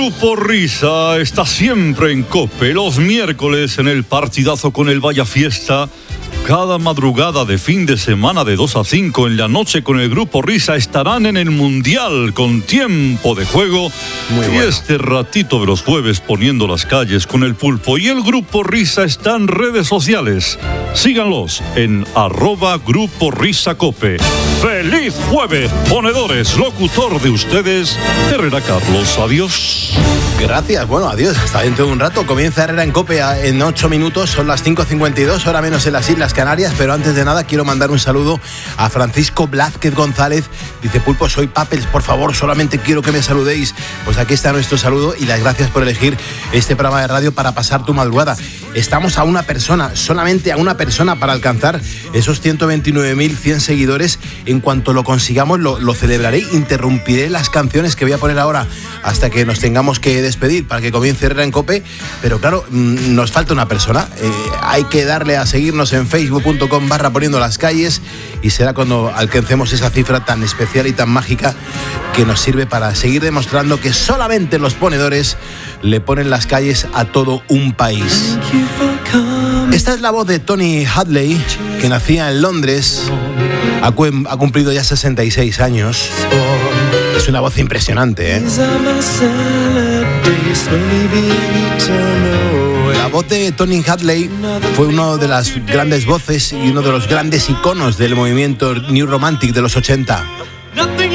Grupo Risa está siempre en COPE, los miércoles en el partidazo con el Vaya Fiesta. Cada madrugada de fin de semana de 2 a 5 en la noche con el Grupo Risa estarán en el Mundial con tiempo de juego. Muy bueno. Y este ratito de los jueves poniendo las calles con el Pulpo y el Grupo Risa está en redes sociales. Síganlos en @Grupo Risa Cope. ¡Feliz jueves, ponedores! Locutor de ustedes, Herrera Carlos. Adiós. Gracias, bueno, adiós, hasta dentro de un rato. Comienza Herrera en COPE en 8 minutos, son las 5:52, hora menos en las Islas Canarias, pero antes de nada quiero mandar un saludo a Francisco Blázquez González. Dice: Pulpo, soy Papels, por favor, solamente quiero que me saludéis. Pues aquí está nuestro saludo y las gracias por elegir este programa de radio para pasar tu madrugada. Estamos a una persona, solamente a una persona para alcanzar esos 129.100 seguidores. En cuanto lo consigamos lo celebraré, interrumpiré las canciones que voy a poner ahora hasta que nos tengamos que despedir para que comience Herrera en COPE, pero claro, nos falta una persona. Hay que darle a seguirnos en facebook.com/poniendo las calles y será cuando alcancemos esa cifra tan especial y tan mágica que nos sirve para seguir demostrando que solamente los ponedores le ponen las calles a todo un país. Esta es la voz de Tony Hadley, que nacía en Londres, ha cumplido ya 66 años. Es una voz impresionante, ¿eh? La voz de Tony Hadley fue una de las grandes voces y uno de los grandes iconos del movimiento New Romantic de los 80.